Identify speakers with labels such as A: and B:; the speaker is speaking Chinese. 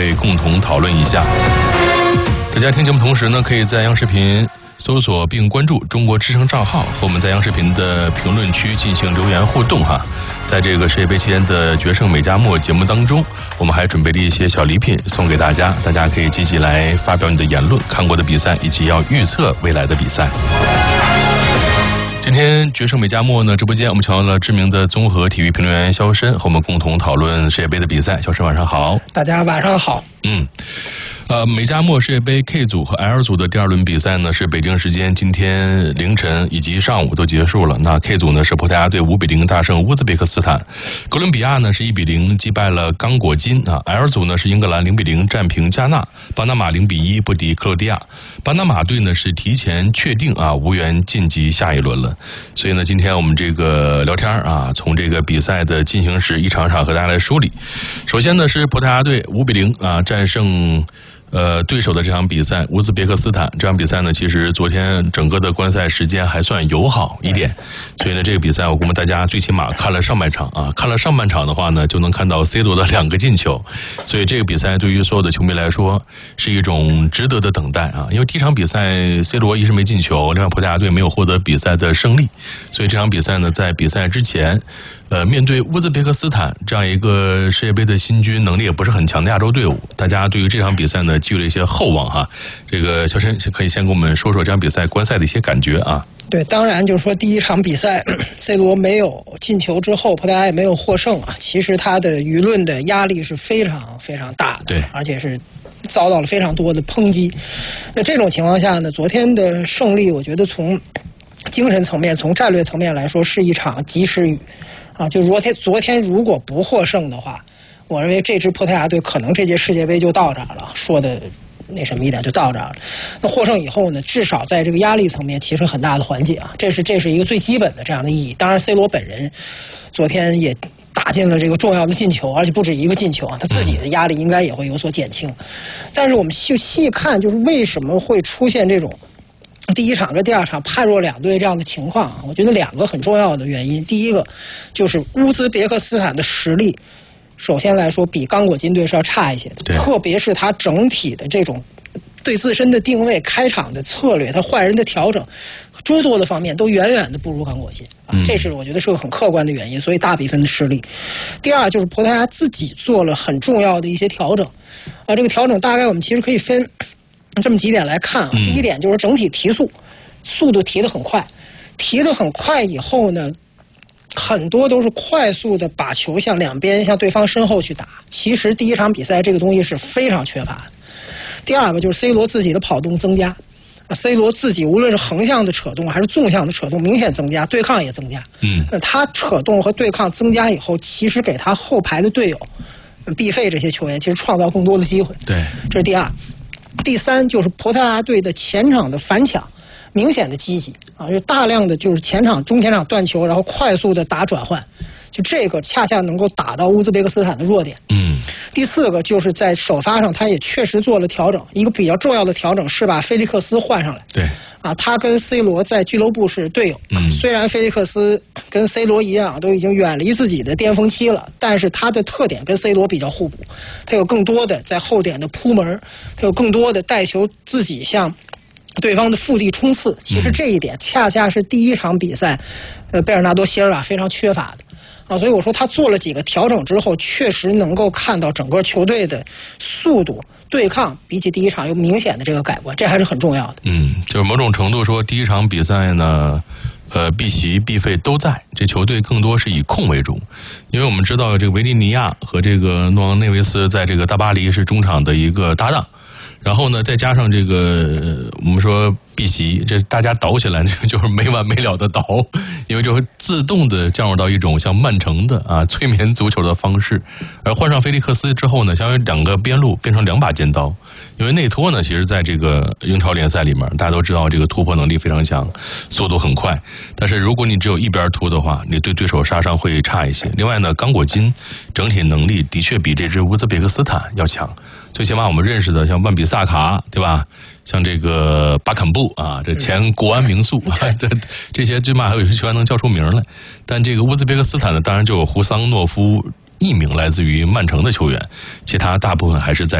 A: 会共同讨论一下。大家听节目同时呢，可以在央视频搜索并关注中国之声账号，和我们在央视频的评论区进行留言互动哈。在这个世界杯期间的决胜美加墨节目当中，我们还准备了一些小礼品送给大家，大家可以积极来发表你的言论，看过的比赛以及要预测未来的比赛。今天决胜美加墨呢，直播间我们请到了知名的综合体育评论员肖申，和我们共同讨论世界杯的比赛。肖申晚上好。
B: 大家晚上好。
A: 美加墨世界杯 K 组和 L 组的第二轮比赛呢，是北京时间今天凌晨以及上午都结束了。那 K 组呢是葡萄牙队5-0大胜乌兹别克斯坦，哥伦比亚呢是1-0击败了刚果金啊。L 组呢是英格兰0-0战平加纳，巴拿马0-1不敌克罗地亚。巴拿马队呢是提前确定无缘晋级下一轮了。所以呢，今天我们这个聊天从这个比赛的进行时一场场和大家来梳理。首先呢是葡萄牙队5-0战胜对手的这场比赛乌兹别克斯坦。这场比赛呢，其实昨天整个的观赛时间还算友好一点，所以呢这个比赛我估摸大家最起码看了上半场看了上半场的话呢，就能看到 C 罗的2个进球，所以这个比赛对于所有的球迷来说是一种值得的等待因为第一场比赛 C 罗一直没进球，另外葡萄牙队没有获得比赛的胜利，所以这场比赛呢，在比赛之前面对乌兹别克斯坦这样一个世界杯的新军，能力也不是很强的亚洲队伍，大家对于这场比赛呢寄予了一些厚望哈。这个肖申可以先跟我们说说这场比赛观赛的一些感觉啊。
B: 对，当然就是说第一场比赛 C 罗没有进球之后，葡萄牙也没有获胜其实他的舆论的压力是非常非常大的，
A: 对，
B: 而且是遭到了非常多的抨击。那这种情况下呢，昨天的胜利，我觉得从精神层面、从战略层面来说，是一场及时雨就昨天如果不获胜的话，我认为这支葡萄牙队可能这届世界杯就到这儿了，说的那什么一点就到这儿了。那获胜以后呢，至少在这个压力层面其实很大的缓解这是一个最基本的这样的意义。当然 C 罗本人昨天也打进了这个重要的进球，而且不止一个进球他自己的压力应该也会有所减轻。但是我们就细看，就是为什么会出现这种第一场跟第二场判若两队这样的情况，我觉得2个很重要的原因。第一个就是乌兹别克斯坦的实力，首先来说比刚果金队是要差一些的，特别是他整体的这种对自身的定位、开场的策略、他换人的调整，诸多的方面都远远的不如刚果金这是我觉得是个很客观的原因，所以大比分的失利。第二就是葡萄牙自己做了很重要的一些调整这个调整大概我们其实可以分这么几点来看第一点就是整体提速度提得很快，提得很快以后呢，很多都是快速的把球向两边向对方身后去打，其实第一场比赛这个东西是非常缺乏的。第二个就是 C 罗自己的跑动增加C 罗自己无论是横向的扯动还是纵向的扯动明显增加，对抗也增加他扯动和对抗增加以后，其实给他后排的队友毕费这些球员其实创造更多的机会，
A: 对，
B: 这是第二。第三就是葡萄牙队的前场的反抢明显的积极就大量的就是中前场断球，然后快速的打转换，就这个恰恰能够打到乌兹别克斯坦的弱点。第四个就是在首发上他也确实做了调整，一个比较重要的调整是把菲利克斯换上来。
A: 对
B: 他跟 C 罗在俱乐部是队友虽然菲利克斯跟 C 罗一样都已经远离自己的巅峰期了，但是他的特点跟 C 罗比较互补，他有更多的在后点的扑门，他有更多的带球自己向对方的腹地冲刺，其实这一点恰恰是第一场比赛贝尔纳多·席尔瓦非常缺乏的所以我说他做了几个调整之后，确实能够看到整个球队的速度对抗比起第一场有明显的这个改观，这还是很重要的。
A: 就是某种程度说第一场比赛呢毕席毕费都在，这球队更多是以控为主，因为我们知道这个维利尼亚和这个诺昂内维斯在这个大巴黎是中场的一个搭档，然后呢再加上这个我们说碧玺，这大家倒起来就是没完没了的倒，因为就会自动的降入到一种像曼城的催眠足球的方式。而换上菲利克斯之后呢，相当于两个边路变成2把尖刀。因为内托呢，其实在这个英超联赛里面，大家都知道这个突破能力非常强，速度很快。但是如果你只有一边突的话，你对对手杀伤会差一些。另外呢，刚果金整体能力的确比这支乌兹别克斯坦要强。最起码我们认识的像万比萨卡，对吧？像这个巴坎布这前国安名宿这些最起码还有一些球员能叫出名来。但这个乌兹别克斯坦呢，当然就有胡桑诺夫1名来自于曼城的球员，其他大部分还是在